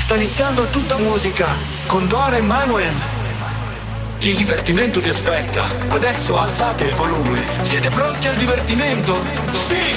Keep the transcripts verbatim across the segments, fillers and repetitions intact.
Sta iniziando Tutta Musica con Dora e Manuel. Il divertimento vi aspetta. Adesso alzate il volume. Siete pronti al divertimento? Sì!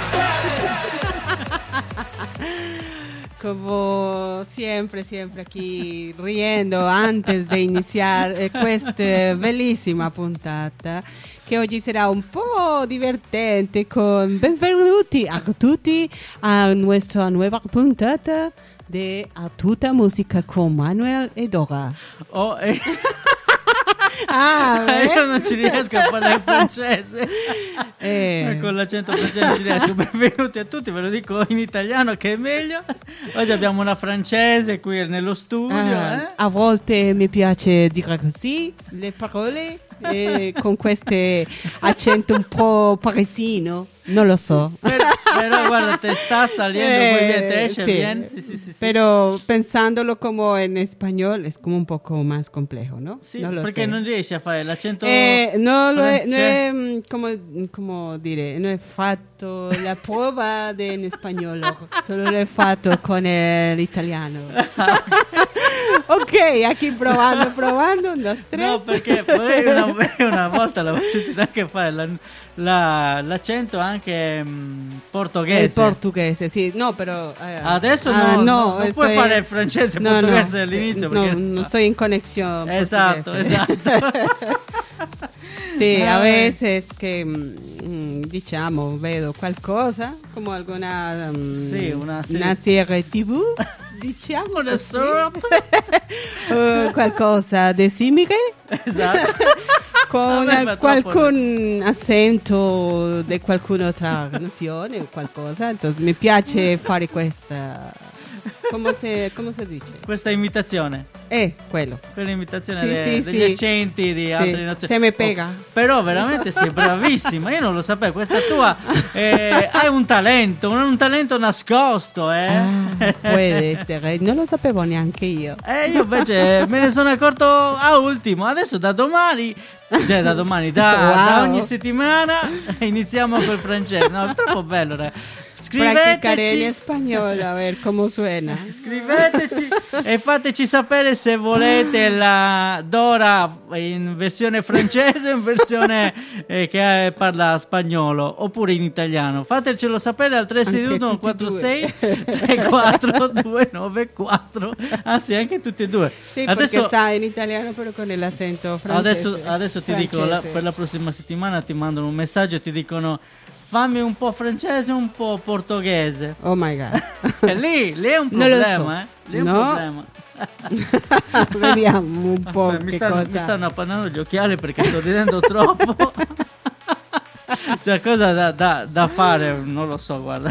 Como siempre, siempre aquí riendo antes de iniciar eh, questa bellissima puntata che oggi sarà un po' divertente con benvenuti a tutti a nuestra nueva puntata de A Tutta Musica con Manuel e Dora. Oh, eh. Ah, io non ci riesco a parlare francese eh. con l'accento francese non ci riesco. Benvenuti a tutti, ve lo dico in italiano che è meglio. Oggi abbiamo una francese qui nello studio. Ah, eh? A volte mi piace dire così le parole eh, con questo accento un po' parisino, non lo so. Pero, pero guarda, te está saliendo Eh, muy bien, te esce sí. bien. Sí, sí, sí, sí. Pero pensándolo como en español es como un poco más complejo, ¿no? Sì, non lo perché so. non riesci a fare l'accento Eh, no lo è, no francese? è, mm, come, come dire, non è fatto la prova de in spagnolo, solo l'ho fatto con eh, l'italiano. Ok, aquí provando, provando, un, dos, tres. No, perché poi una, una volta l'avevo sentito anche fare la, la, l'accento anche mh, portoghese. Il portoghese, sì, no, però... Eh, Adesso ah, no, no, no, non estoy- puoi fare il francese e no, portoghese no, all'inizio. no, Perché... no sto in connessione Esatto, portoghese. esatto. Sì, a Ah. veces che mm, diciamo vedo qualcosa come alguna mm, Sì, una serie- una serie tivù, diciamo Una così. sorta. Eh, qualcosa di simile Esatto. con Vabbè, ma qualcun accento di qualcun'altra nazione o qualcosa, entonces mi piace fare questa come si, come si dice? Questa imitazione. Eh, quello. Quell'imitazione Sì, de- sì, degli sì. accenti di Sì, altre nazioni. se mi pega. Oh, però veramente sei bravissima. Io non lo sapevo. Questa tua eh, hai un talento, un, un talento nascosto, eh? Ah, può essere, non lo sapevo neanche io. Eh, io invece me ne sono accorto a ultimo. Adesso da domani, cioè da domani, da, Wow. da ogni settimana iniziamo col francese. No, è troppo bello, dai. Practicare in Scriveteci, spagnolo a ver come suena. scriveteci e fateci sapere se volete la Dora in versione francese o in versione eh, che eh, parla spagnolo oppure in italiano. Fatecelo sapere al tre sei uno quattro sei tre quattro due nove quattro. Anzi, anche tutti e due. Sì, perché sta in italiano però con l'accento francese. Adesso, adesso ti dico, la- Francese. per la prossima settimana ti mandano un messaggio e ti dicono fammi un po' francese e un po' portoghese. Oh my god. E lì, lì è un Non lo problema, so. eh. Lì è un No. problema. Vediamo un po' Aspetta, mi, che stanno, cosa. mi stanno appannando gli occhiali perché sto ridendo troppo. Cioè, cosa da, da, da fare? Non lo so, guarda.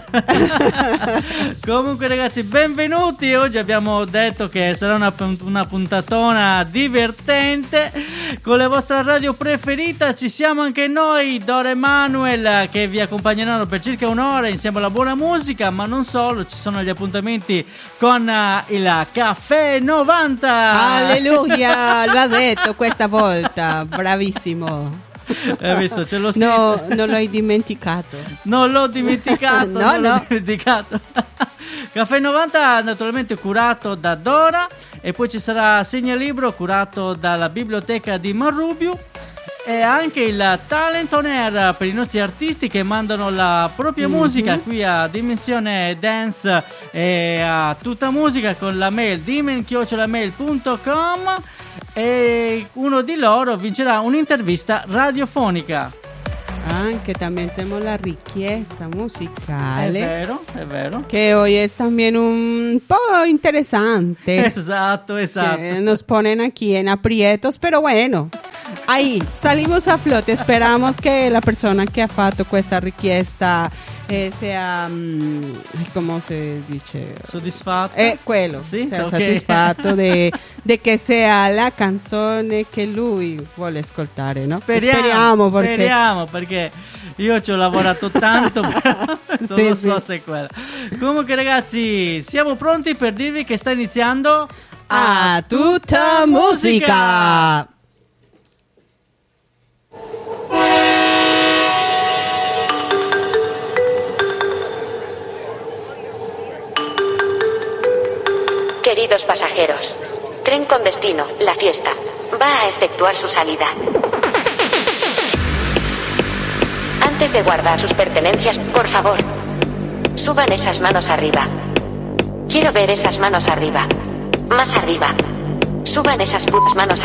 Comunque, ragazzi, benvenuti. Oggi abbiamo detto che sarà una, punt- una puntatona divertente con la vostra radio preferita. Ci siamo anche noi, Dora e Manuel, che vi accompagneranno per circa un'ora insieme alla buona musica. Ma non solo, ci sono gli appuntamenti con uh, il Caffè novanta. Alleluia, lo ha detto questa volta. Bravissimo. Hai visto? Ce l'ho scritto. No, non l'hai dimenticato. Non l'ho dimenticato, No, non l'ho no. dimenticato. Caffè novanta naturalmente curato da Dora e poi ci sarà Segnalibro curato dalla biblioteca di Marrubiu e anche il Talent on Air per i nostri artisti che mandano la propria Mhm. musica qui a Dimensione Dance e a Tutta Musica con la mail dimen chiocciola mail punto com e uno di loro vincerà un'intervista radiofonica. Anche también tenemos la richiesta È musicale. vero, è vero. Que hoy es también un po' interesante. Esatto, esatto. Que nos ponen aquí en aprietos, pero bueno, ahí salimos a flote. Esperamos que la persona que ha fatto questa richiesta eh, sea, mm, come si dice? Soddisfatto? Eh, quello, Sì? sia Ok. soddisfatto de, de che sia la canzone che lui vuole ascoltare, no? Speriamo, Speriamo perché speriamo, perché io ci ho lavorato tanto, però non Sì, lo sì. so se è quella. Comunque, ragazzi, siamo pronti per dirvi che sta iniziando A Tutta Musica! Queridos pasajeros, tren con destino, La Fiesta, va a efectuar su salida. Antes de guardar sus pertenencias, por favor, suban esas manos arriba. Quiero ver esas manos arriba. Más arriba. Suban esas putas manos